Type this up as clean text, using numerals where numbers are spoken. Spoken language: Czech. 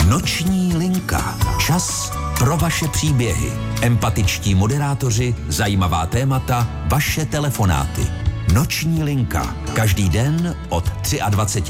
Noční linka. Čas pro vaše příběhy. Empatičtí moderátoři, zajímavá témata, vaše telefonáty. Noční linka. Každý den od 23